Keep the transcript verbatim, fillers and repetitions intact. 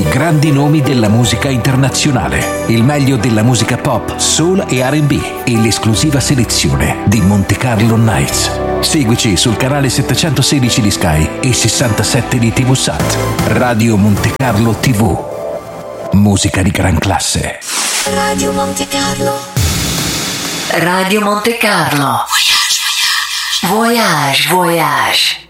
grandi nomi della musica internazionale, il meglio della musica pop, soul e R and B e l'esclusiva selezione di Monte Carlo Nights. Seguici sul canale settecentosedici di Sky e sessantasette di T V Sat. Radio Monte Carlo T V. Musica di gran classe. Radio Monte Carlo. Radio Monte Carlo. Voyage, voyage.